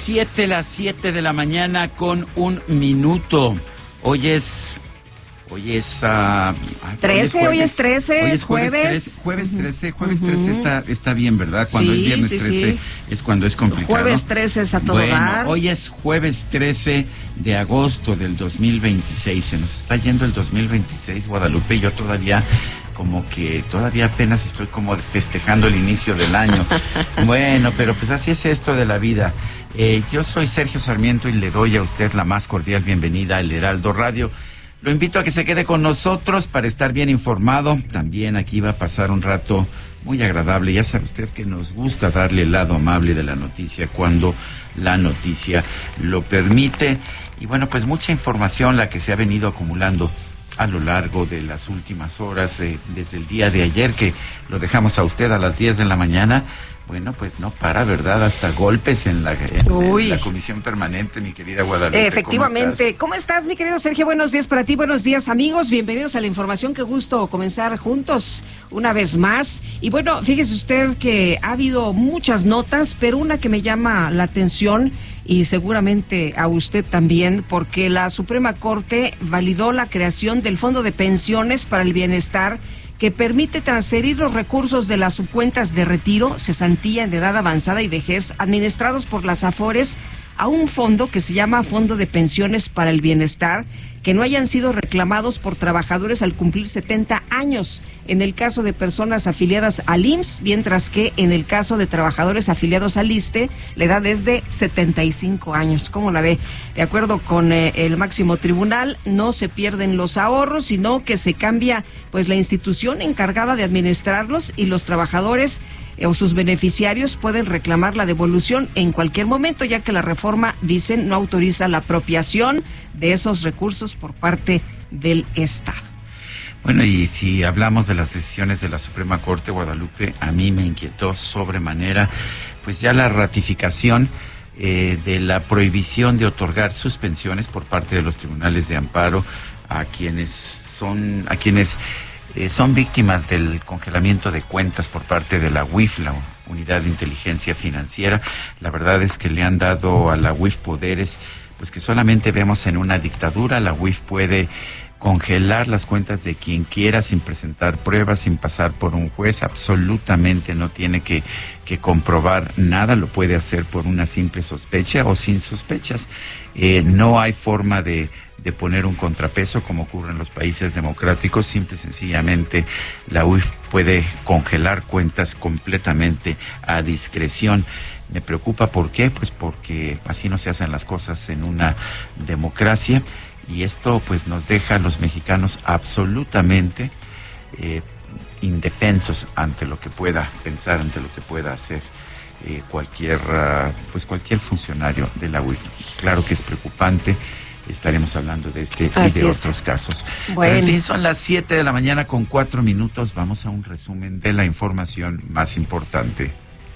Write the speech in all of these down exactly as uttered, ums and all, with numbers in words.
siete, las siete de la mañana con un minuto. Hoy es... Hoy es... Uh, trece, hoy es trece, hoy es jueves. Jueves trece, jueves trece, jueves trece está, está bien, ¿verdad? Cuando sí, es viernes sí, trece sí. es cuando es complicado. Jueves trece es a todo bueno, dar. Hoy es jueves trece de agosto del dos mil veintiséis. Se nos está yendo el dos mil veintiséis, Guadalupe. Yo todavía... como que todavía apenas estoy como festejando el inicio del año. Bueno, pero pues así es esto de la vida. Eh, yo soy Sergio Sarmiento y le doy a usted la más cordial bienvenida al Heraldo Radio. Lo invito a que se quede con nosotros para estar bien informado. También aquí va a pasar un rato muy agradable. Ya sabe usted que nos gusta darle el lado amable de la noticia cuando la noticia lo permite. Y bueno, pues mucha información la que se ha venido acumulando a lo largo de las últimas horas, eh, desde el día de ayer, que lo dejamos a usted a las diez de la mañana. Bueno, pues no para, ¿verdad? Hasta golpes en la, en, en la comisión permanente, mi querida Guadalupe. Efectivamente. ¿Cómo estás? ¿Cómo estás, mi querido Sergio? Buenos días para ti, buenos días, amigos. Bienvenidos a la información. Qué gusto comenzar juntos una vez más. Y bueno, fíjese usted que ha habido muchas notas, pero una que me llama la atención y seguramente a usted también, porque la Suprema Corte validó la creación del Fondo de Pensiones para el Bienestar, que permite transferir los recursos de las subcuentas de retiro, cesantía de edad avanzada y vejez administrados por las AFORES a un fondo que se llama Fondo de Pensiones para el Bienestar, que no hayan sido reclamados por trabajadores al cumplir setenta años, en el caso de personas afiliadas al I M S S, mientras que en el caso de trabajadores afiliados al ISSSTE, la edad es de setenta y cinco años. ¿Cómo la ve? De acuerdo con eh, el máximo tribunal, no se pierden los ahorros, sino que se cambia pues la institución encargada de administrarlos y los trabajadores o sus beneficiarios pueden reclamar la devolución en cualquier momento, ya que la reforma, dicen, no autoriza la apropiación de esos recursos por parte del Estado. Bueno, y si hablamos de las decisiones de la Suprema Corte, Guadalupe, a mí me inquietó sobremanera, pues ya la ratificación eh, de la prohibición de otorgar suspensiones por parte de los tribunales de amparo a quienes son, a quienes Eh, son víctimas del congelamiento de cuentas por parte de la U I F, la Unidad de Inteligencia Financiera. La verdad es que le han dado a la U I F poderes pues que solamente vemos en una dictadura. La U I F puede congelar las cuentas de quien quiera sin presentar pruebas, sin pasar por un juez, absolutamente no tiene que, que comprobar nada, lo puede hacer por una simple sospecha o sin sospechas. Eh, no hay forma de de poner un contrapeso como ocurre en los países democráticos. Simple y sencillamente la U I F puede congelar cuentas completamente a discreción. Me preocupa, ¿por qué? Pues porque así no se hacen las cosas en una democracia, y esto pues nos deja a los mexicanos absolutamente eh, indefensos ante lo que pueda pensar, ante lo que pueda hacer eh, cualquier uh, pues cualquier funcionario de la U I F. Claro que es preocupante. Estaremos hablando de este Así y de es. otros casos. Bueno. Pero en fin, son las siete de la mañana con cuatro minutos. Vamos a un resumen de la información más importante.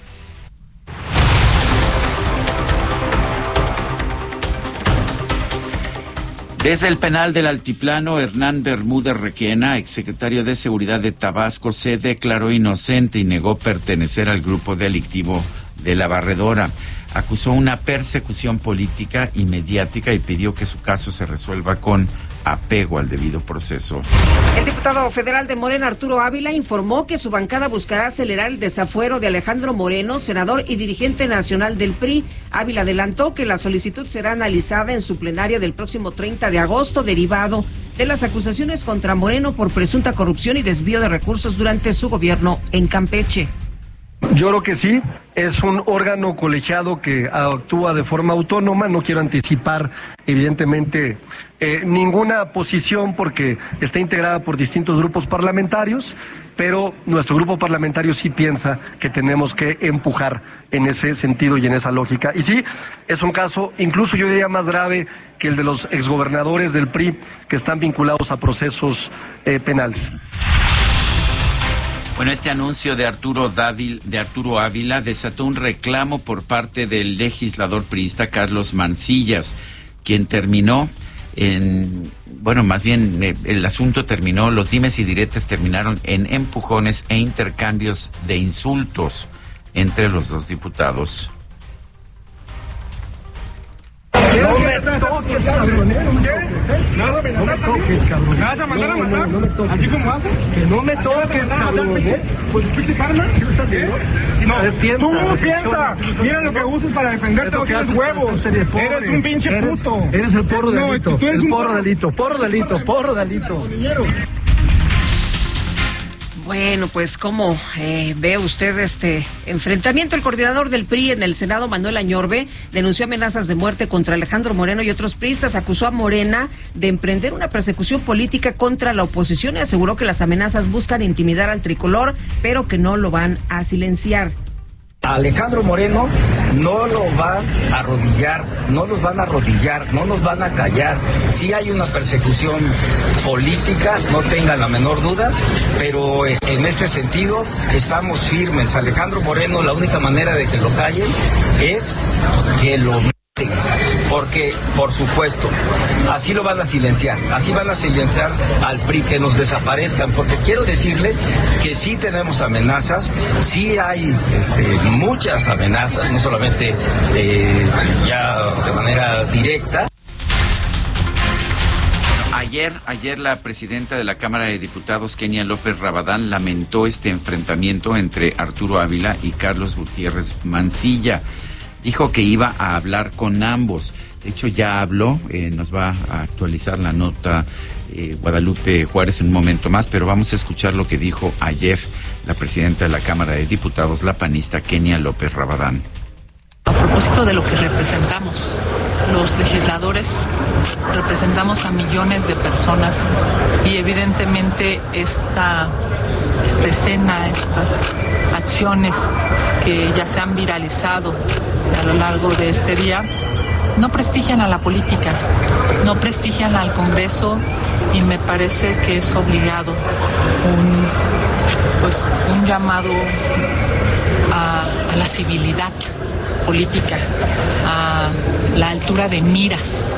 Desde el penal del Altiplano, Hernán Bermúdez Requena, exsecretario de Seguridad de Tabasco, se declaró inocente y negó pertenecer al grupo delictivo de La Barredora. Acusó una persecución política y mediática y pidió que su caso se resuelva con apego al debido proceso. El diputado federal de Morena, Arturo Ávila, informó que su bancada buscará acelerar el desafuero de Alejandro Moreno, senador y dirigente nacional del P R I. Ávila adelantó que la solicitud será analizada en su plenaria del próximo treinta de agosto, derivado de las acusaciones contra Moreno por presunta corrupción y desvío de recursos durante su gobierno en Campeche. Yo creo que sí, es un órgano colegiado que actúa de forma autónoma. No quiero anticipar, evidentemente, eh, ninguna posición porque está integrada por distintos grupos parlamentarios, pero nuestro grupo parlamentario sí piensa que tenemos que empujar en ese sentido y en esa lógica. Y sí, es un caso, incluso yo diría más grave que el de los exgobernadores del P R I que están vinculados a procesos eh, penales. Bueno, este anuncio de Arturo Dávil, de Arturo Ávila desató un reclamo por parte del legislador priista Carlos Mancillas, quien terminó en, bueno, más bien eh, el asunto terminó, los dimes y diretes terminaron en empujones e intercambios de insultos entre los dos diputados. ¿Me vas a amenazar también? ¿Me vas a mandar a matar? ¿Así como haces? Que no me toques, cabrón. ¿Pues pinches armas? No, tú no piensas. Mira lo que usas para defenderte, no tienes huevos. Eres un pinche puto. Eres el porro delito. El porro delito, porro delito, porro delito. Bueno, pues ¿cómo eh, ve usted este enfrentamiento? El coordinador del P R I en el Senado, Manuel Añorbe, denunció amenazas de muerte contra Alejandro Moreno y otros priistas. Acusó a Morena de emprender una persecución política contra la oposición y aseguró que las amenazas buscan intimidar al tricolor, pero que no lo van a silenciar. Alejandro Moreno no lo van a arrodillar, no los van a arrodillar, no nos van a callar. Sí hay una persecución política, no tengan la menor duda, pero en este sentido estamos firmes. Alejandro Moreno, la única manera de que lo callen es que lo maten, porque, por supuesto, así lo van a silenciar, así van a silenciar al P R I, que nos desaparezcan, porque quiero decirles que sí tenemos amenazas, sí hay este, muchas amenazas, no solamente eh, ya de manera directa. Ayer, ayer la presidenta de la Cámara de Diputados, Kenia López Rabadán, lamentó este enfrentamiento entre Arturo Ávila y Carlos Gutiérrez Mancilla. Dijo que iba a hablar con ambos. De hecho, ya habló, eh, nos va a actualizar la nota eh, Guadalupe Juárez en un momento más, pero vamos a escuchar lo que dijo ayer la presidenta de la Cámara de Diputados, la panista Kenia López Rabadán. A propósito de lo que representamos, los legisladores representamos a millones de personas y evidentemente esta, esta escena, estas acciones que ya se han viralizado a lo largo de este día, no prestigian a la política, no prestigian al Congreso y me parece que es obligado un, pues, un llamado a, a la civilidad política, a la altura de miras,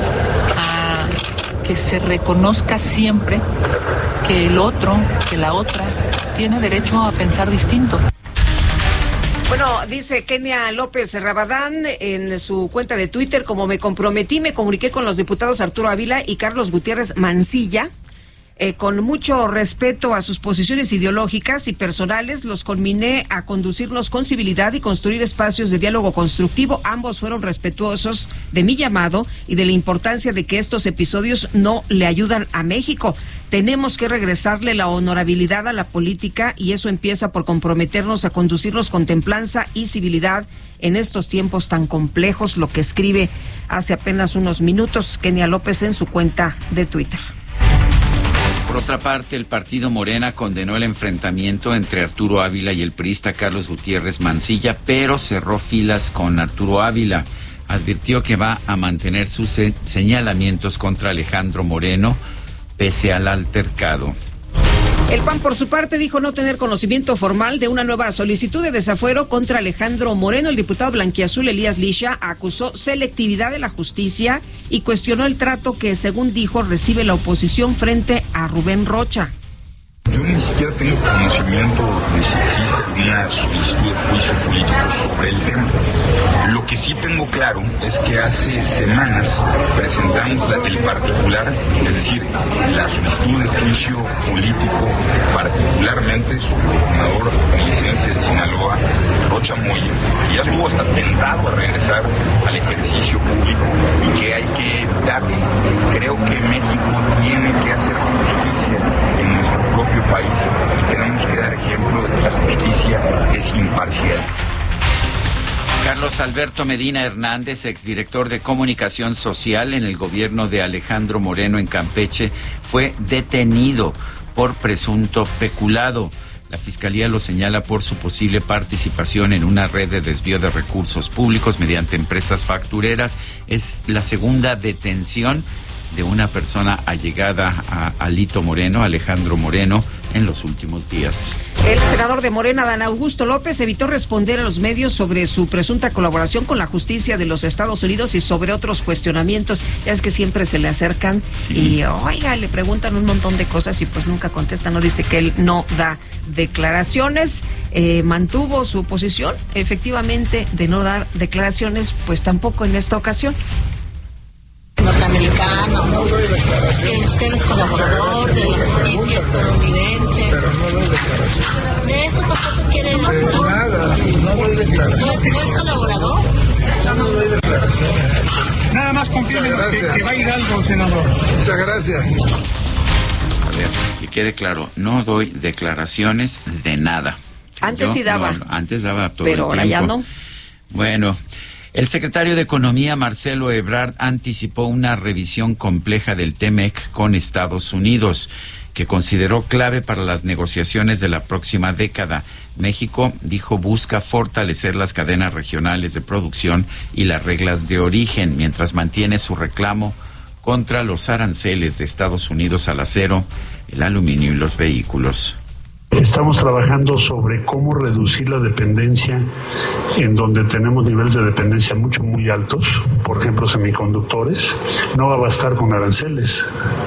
a que se reconozca siempre que el otro, que la otra, tiene derecho a pensar distinto. Bueno, dice Kenia López Rabadán en su cuenta de Twitter: como me comprometí, me comuniqué con los diputados Arturo Ávila y Carlos Gutiérrez Mancilla. Eh, con mucho respeto a sus posiciones ideológicas y personales, los conminé a conducirnos con civilidad y construir espacios de diálogo constructivo. Ambos fueron respetuosos de mi llamado y de la importancia de que estos episodios no le ayudan a México. Tenemos que regresarle la honorabilidad a la política y eso empieza por comprometernos a conducirnos con templanza y civilidad en estos tiempos tan complejos, lo que escribe hace apenas unos minutos Kenia López en su cuenta de Twitter. Por otra parte, el partido Morena condenó el enfrentamiento entre Arturo Ávila y el priista Carlos Gutiérrez Mancilla, pero cerró filas con Arturo Ávila. Advirtió que va a mantener sus se- señalamientos contra Alejandro Moreno, pese al altercado. El P A N, por su parte, dijo no tener conocimiento formal de una nueva solicitud de desafuero contra Alejandro Moreno. El diputado blanquiazul Elías Lisha acusó selectividad de la justicia y cuestionó el trato que, según dijo, recibe la oposición frente a Rubén Rocha. Yo ni siquiera tengo conocimiento de si existe alguna solicitud de juicio político sobre el tema. Lo que sí tengo claro es que hace semanas presentamos la, el particular, es decir, la solicitud de juicio político, particularmente sobre el gobernador presidencia de Sinaloa, Rocha Moya, que ya estuvo hasta tentado a regresar al ejercicio público y que hay que evitarlo. Creo que México tiene que hacer justicia en nuestro propio país y tenemos que dar ejemplo de que la justicia es imparcial. Carlos Alberto Medina Hernández, exdirector de Comunicación Social en el gobierno de Alejandro Moreno en Campeche, fue detenido por presunto peculado. La Fiscalía lo señala por su posible participación en una red de desvío de recursos públicos mediante empresas factureras. Es la segunda detención de una persona allegada a Alito Moreno, Alejandro Moreno, en los últimos días. El senador de Morena, Adán Augusto López, evitó responder a los medios sobre su presunta colaboración con la justicia de los Estados Unidos y sobre otros cuestionamientos. Ya es que siempre se le acercan sí. y, oiga, le preguntan un montón de cosas y pues nunca contesta. No dice que él no da declaraciones. Eh, mantuvo su posición, efectivamente, de no dar declaraciones, pues tampoco en esta ocasión. norteamericano, ¿no? Que usted es colaborador de la justicia estadounidense. Pero no doy declaración. ¿De eso tampoco quiere hablar? De nada, no doy declaración. ¿No, ¿No es colaborador? Yo no doy declaración. Nada más confirme que, que va a ir algo, senador. Muchas gracias. A ver, que quede claro, no doy declaraciones de nada. Antes Yo, sí daba. No, antes daba todo pero el ahora tiempo. ya no. Bueno, el secretario de Economía, Marcelo Ebrard, anticipó una revisión compleja del T M E C con Estados Unidos, que consideró clave para las negociaciones de la próxima década. México, dijo, busca fortalecer las cadenas regionales de producción y las reglas de origen, mientras mantiene su reclamo contra los aranceles de Estados Unidos al acero, el aluminio y los vehículos. Estamos trabajando sobre cómo reducir la dependencia en donde tenemos niveles de dependencia mucho, muy altos. Por ejemplo, semiconductores. No va a bastar con aranceles.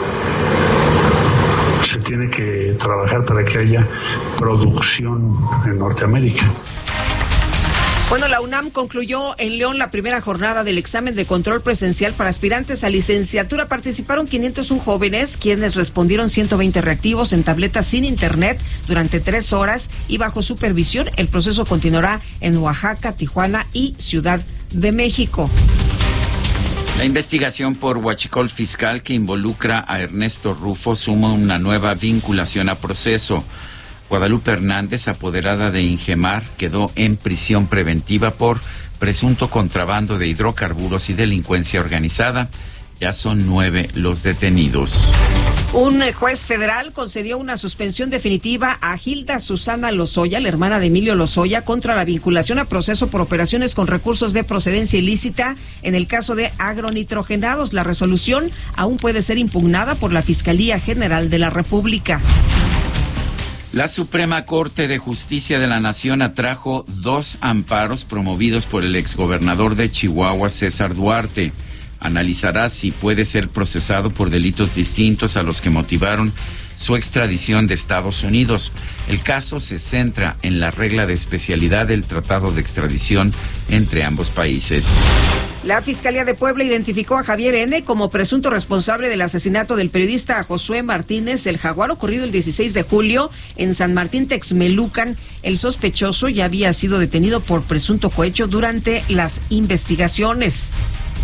Se tiene que trabajar para que haya producción en Norteamérica. Bueno, la UNAM concluyó en León la primera jornada del examen de control presencial para aspirantes a licenciatura. Participaron quinientos uno jóvenes, quienes respondieron ciento veinte reactivos en tabletas sin internet durante tres horas y bajo supervisión. El proceso continuará en Oaxaca, Tijuana y Ciudad de México. La investigación por huachicol fiscal que involucra a Ernesto Rufo suma una nueva vinculación a proceso. Guadalupe Hernández, apoderada de Ingemar, quedó en prisión preventiva por presunto contrabando de hidrocarburos y delincuencia organizada. Ya son nueve los detenidos. Un juez federal concedió una suspensión definitiva a Gilda Susana Lozoya, la hermana de Emilio Lozoya, contra la vinculación a proceso por operaciones con recursos de procedencia ilícita en el caso de agronitrogenados. La resolución aún puede ser impugnada por la Fiscalía General de la República. La Suprema Corte de Justicia de la Nación atrajo dos amparos promovidos por el exgobernador de Chihuahua, César Duarte. Analizará si puede ser procesado por delitos distintos a los que motivaron su extradición de Estados Unidos. El caso se centra en la regla de especialidad del tratado de extradición entre ambos países. La Fiscalía de Puebla identificó a Javier N. como presunto responsable del asesinato del periodista Josué Martínez, el Jaguar, ocurrido el dieciséis de julio en San Martín Texmelucan. El sospechoso ya había sido detenido por presunto cohecho durante las investigaciones.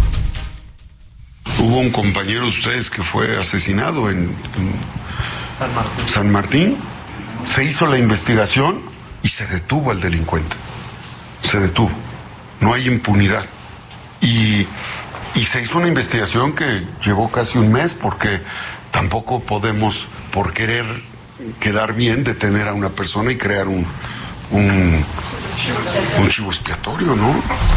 Hubo un compañero de ustedes que fue asesinado en, en San Martín. San Martín. Se hizo la investigación y se detuvo al delincuente. Se detuvo. No hay impunidad. Y, y se hizo una investigación que llevó casi un mes, porque tampoco podemos, por querer quedar bien, detener a una persona y crear un, un, un chivo expiatorio, ¿no?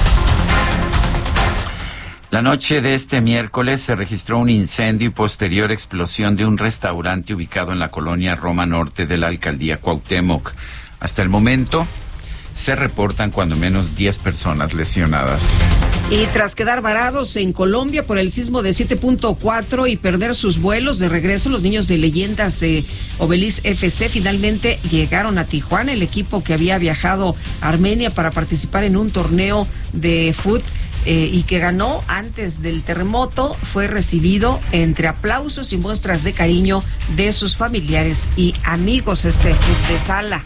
La noche de este miércoles se registró un incendio y posterior explosión de un restaurante ubicado en la colonia Roma Norte de la alcaldía Cuauhtémoc. Hasta el momento se reportan cuando menos diez personas lesionadas. Y tras quedar varados en Colombia por el sismo de siete punto cuatro y perder sus vuelos de regreso, los niños de Leyendas de Obelis F C finalmente llegaron a Tijuana. El equipo que había viajado a Armenia para participar en un torneo de fútbol eh, y que ganó antes del terremoto fue recibido entre aplausos y muestras de cariño de sus familiares y amigos. Este fútbol de sala.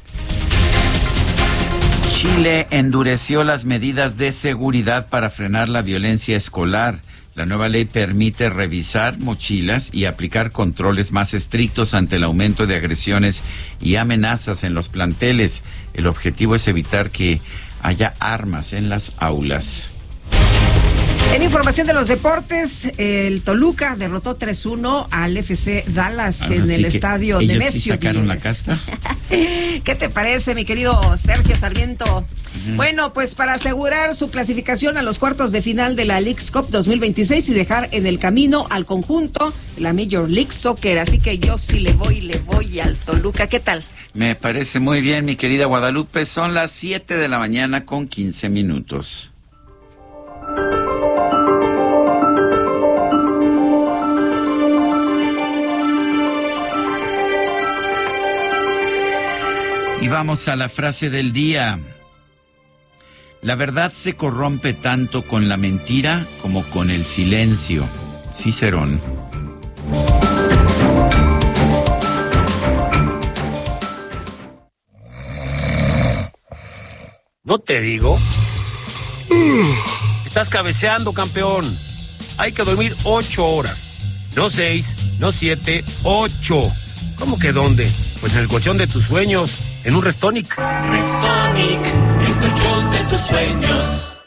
Chile endureció las medidas de seguridad para frenar la violencia escolar. La nueva ley permite revisar mochilas y aplicar controles más estrictos ante el aumento de agresiones y amenazas en los planteles. El objetivo es evitar que haya armas en las aulas. En información de los deportes, el Toluca derrotó tres uno al F C Dallas Ahora en sí el que estadio ellos Nemesio sí sacaron Díez. la casta. ¿Qué te parece, mi querido Sergio Sarmiento? Uh-huh. Bueno, pues para asegurar su clasificación a los cuartos de final de la Leagues Cup dos mil veintiséis y dejar en el camino al conjunto de la Major League Soccer. Así que yo sí le voy, le voy al Toluca. ¿Qué tal? Me parece muy bien, mi querida Guadalupe. Son las siete de la mañana con quince minutos. Y vamos a la frase del día. La verdad se corrompe tanto con la mentira como con el silencio. Cicerón. ¿No te digo? Estás cabeceando, campeón. Hay que dormir ocho horas. No seis, no siete, ocho. ¿Cómo que dónde? Pues en el colchón de tus sueños, en un Restonic. Restonic, el colchón de tus sueños.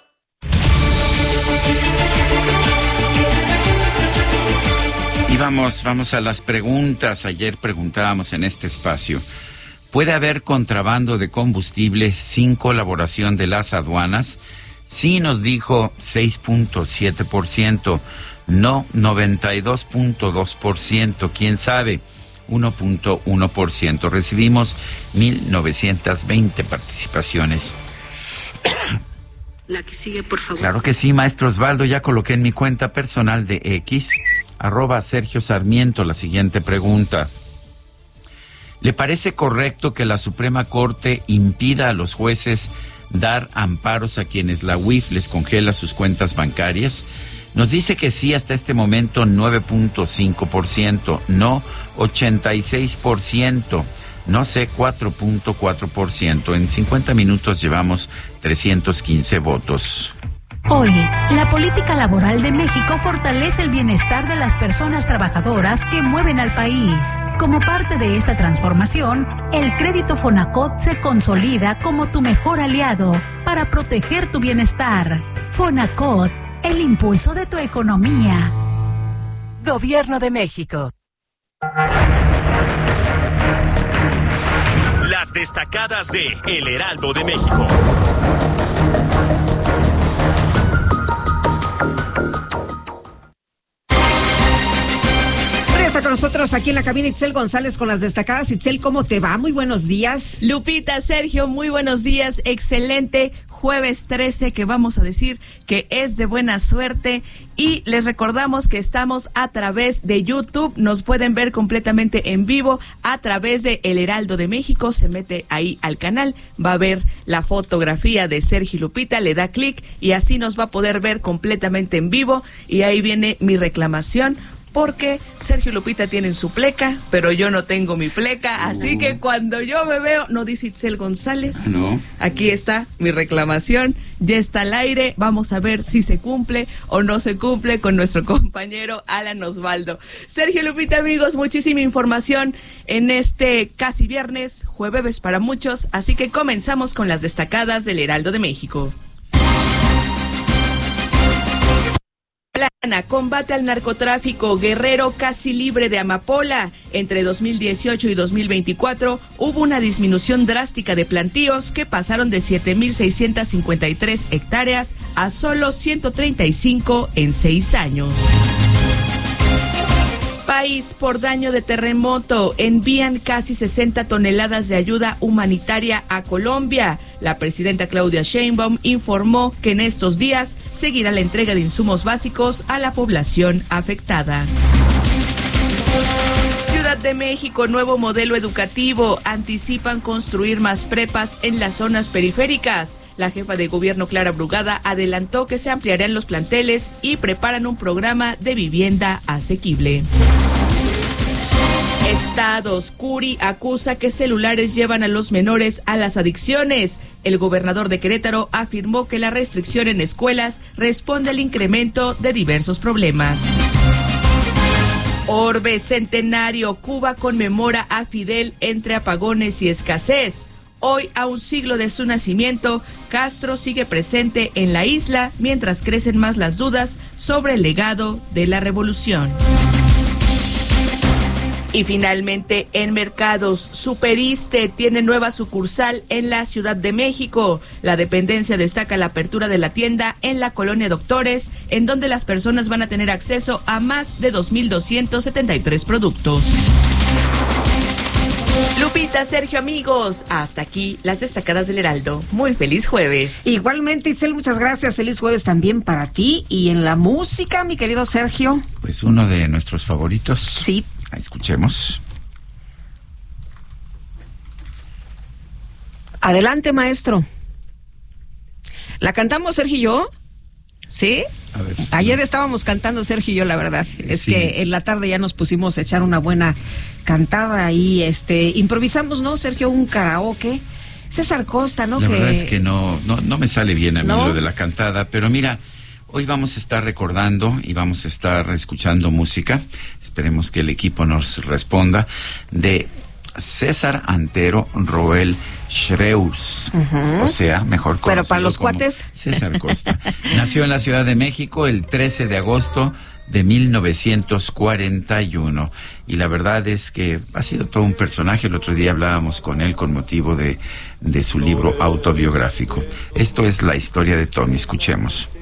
Y vamos, vamos a las preguntas. Ayer preguntábamos en este espacio, ¿puede haber contrabando de combustible sin colaboración de las aduanas? Sí, nos dijo seis punto siete por ciento, no noventa y dos punto dos por ciento, quién sabe, uno punto uno por ciento. Recibimos mil novecientas veinte participaciones. La que sigue, por favor. Claro que sí, maestro Osvaldo, ya coloqué en mi cuenta personal de X, arroba Sergio Sarmiento, la siguiente pregunta. ¿Le parece correcto que la Suprema Corte impida a los jueces dar amparos a quienes la U I F les congela sus cuentas bancarias? Nos dice que sí hasta este momento nueve punto cinco por ciento, no ochenta y seis por ciento, no sé cuatro punto cuatro por ciento. En cincuenta minutos llevamos trescientos quince votos. Hoy, la política laboral de México fortalece el bienestar de las personas trabajadoras que mueven al país. Como parte de esta transformación, el crédito Fonacot se consolida como tu mejor aliado para proteger tu bienestar. Fonacot, el impulso de tu economía. Gobierno de México. Las destacadas de El Heraldo de México. Está con nosotros aquí en la cabina Itzel González con las destacadas. Itzel, ¿cómo te va? Muy buenos días. Lupita, Sergio, muy buenos días. Excelente jueves trece, que vamos a decir que es de buena suerte. Y les recordamos que estamos a través de YouTube. Nos pueden ver completamente en vivo a través de El Heraldo de México. Se mete ahí al canal, va a ver la fotografía de Sergio y Lupita, le da clic y así nos va a poder ver completamente en vivo. Y ahí viene mi reclamación, porque Sergio y Lupita tienen su pleca, pero yo no tengo mi pleca, así uh. que cuando yo me veo, no dice Itzel González, no. Aquí está mi reclamación, ya está al aire, vamos a ver si se cumple o no se cumple con nuestro compañero Alan Osvaldo. Sergio y Lupita, amigos, muchísima información en este casi viernes, jueves para muchos, así que comenzamos con las destacadas del Heraldo de México. Plana, combate al narcotráfico, Guerrero casi libre de amapola. Entre dos mil dieciocho y dos mil veinticuatro hubo una disminución drástica de plantíos que pasaron de siete mil seiscientas cincuenta y tres hectáreas a solo ciento treinta y cinco en seis años. País, por daño de terremoto, envían casi sesenta toneladas de ayuda humanitaria a Colombia. La presidenta Claudia Sheinbaum informó que en estos días seguirá la entrega de insumos básicos a la población afectada. Ciudad de México, nuevo modelo educativo. Anticipan construir más prepas en las zonas periféricas. La jefa de gobierno, Clara Brugada, adelantó que se ampliarán los planteles y preparan un programa de vivienda asequible. Estados, Curi acusa que celulares llevan a los menores a las adicciones. El gobernador de Querétaro afirmó que la restricción en escuelas responde al incremento de diversos problemas. Orbe Centenario, Cuba conmemora a Fidel entre apagones y escasez. Hoy, a un siglo de su nacimiento, Castro sigue presente en la isla mientras crecen más las dudas sobre el legado de la revolución. Y finalmente, en mercados, Superiste tiene nueva sucursal en la Ciudad de México. La dependencia destaca la apertura de la tienda en la Colonia Doctores, en donde las personas van a tener acceso a más de dos mil doscientos setenta y tres productos. Lupita, Sergio, amigos, hasta aquí las destacadas del Heraldo. Muy feliz jueves. Igualmente, Itzel, muchas gracias. Feliz jueves también para ti. Y en la música, mi querido Sergio. Pues uno de nuestros favoritos. Sí. Escuchemos. Adelante, maestro. ¿La cantamos, Sergio y yo? ¿Sí? A ver, Ayer no. estábamos cantando Sergio y yo, la verdad. Es Sí. que en la tarde ya nos pusimos a echar una buena cantada y este improvisamos, ¿no, Sergio? Un karaoke. César Costa, ¿no? La que... verdad es que no, no, no me sale bien a mí ¿No? lo de la cantada, pero mira, hoy vamos a estar recordando y vamos a estar escuchando música, esperemos que el equipo nos responda, de César Antero Roel Schreus, Ujú. o sea, mejor conocido Pero para los como cuates. César Costa. Nació en la Ciudad de México el trece de agosto de mil novecientos cuarenta y uno, y la verdad es que ha sido todo un personaje. El otro día hablábamos con él con motivo de, de su libro autobiográfico. Esto es la historia de Tommy, escuchemos.